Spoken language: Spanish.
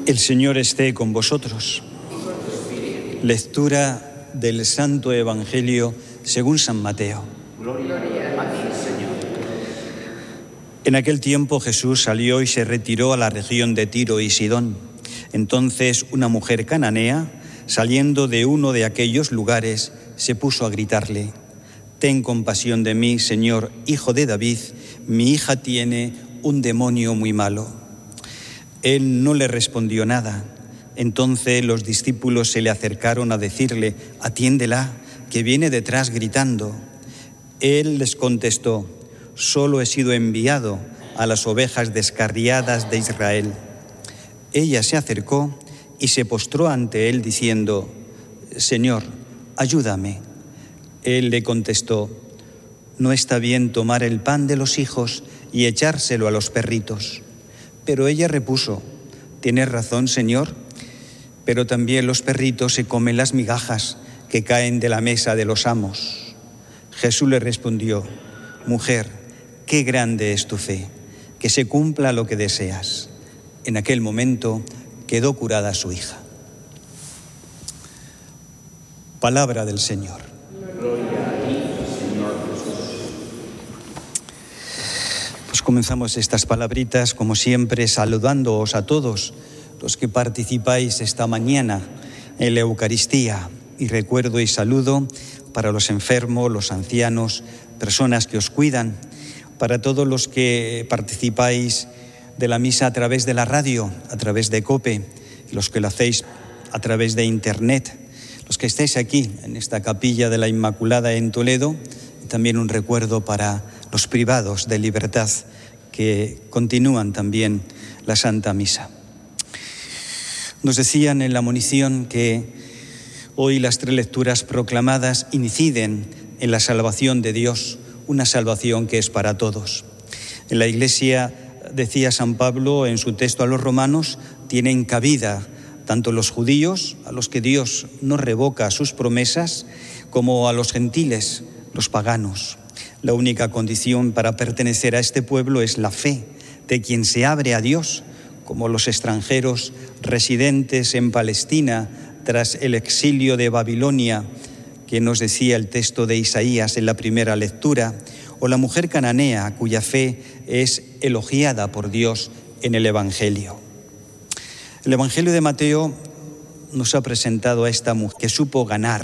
El Señor esté con vosotros. Lectura del Santo Evangelio según San Mateo. Gloria a ti, Señor. En aquel tiempo Jesús salió y se retiró a la región de Tiro y Sidón. Entonces una mujer cananea, saliendo de uno de aquellos lugares, se puso a gritarle: «Ten compasión de mí, Señor, Hijo de David, mi hija tiene un demonio muy malo». Él no le respondió nada. Entonces los discípulos se le acercaron a decirle: «Atiéndela, que viene detrás gritando». Él les contestó: «Solo he sido enviado a las ovejas descarriadas de Israel». Ella se acercó y se postró ante él diciendo: «Señor, ayúdame». Él le contestó: «No está bien tomar el pan de los hijos y echárselo a los perritos». Pero ella repuso: «Tienes razón, Señor, pero también los perritos se comen las migajas que caen de la mesa de los amos». Jesús le respondió: «Mujer, qué grande es tu fe, que se cumpla lo que deseas». En aquel momento quedó curada su hija. Palabra del Señor. Gloria a ti, Señor Jesús. Pues comenzamos estas palabritas, como siempre, saludándoos a todos los que participáis esta mañana en la Eucaristía. Y recuerdo y saludo para los enfermos, los ancianos, personas que os cuidan, para todos los que participáis de la misa a través de la radio, a través de COPE, y los que lo hacéis a través de Internet, los que estáis aquí en esta capilla de la Inmaculada en Toledo, y también un recuerdo para los privados de libertad que continúan también la Santa Misa. Nos decían en la monición que hoy las 3 lecturas proclamadas inciden en la salvación de Dios, una salvación que es para todos. En la Iglesia, decía San Pablo en su texto a los romanos, tienen cabida tanto los judíos, a los que Dios no revoca sus promesas, como a los gentiles, los paganos. La única condición para pertenecer a este pueblo es la fe de quien se abre a Dios, como los extranjeros residentes en Palestina tras el exilio de Babilonia, que nos decía el texto de Isaías en la primera lectura, o la mujer cananea cuya fe es elogiada por Dios en el Evangelio. El Evangelio de Mateo nos ha presentado a esta mujer que supo ganar